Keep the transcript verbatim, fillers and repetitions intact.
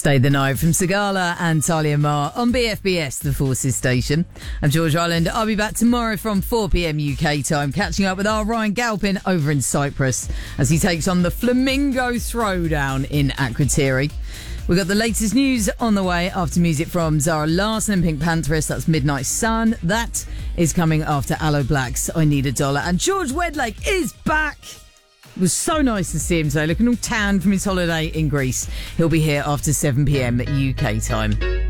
Stay the Night from Sigala and Talia Mar on B F B S, the Forces station. I'm George Ireland. I'll be back tomorrow from four p.m. U K time, catching up with our Ryan Galpin over in Cyprus as he takes on the Flamingo Throwdown in Akrotiri. We've got the latest news on the way after music from Zara Larsson and Pink Pantheress. That's Midnight Sun. That is coming after Aloe Black's I Need a Dollar. And George Wedlake is back. It was so nice to see him today, looking all tan from his holiday in Greece. He'll be here after seven p.m. U K time.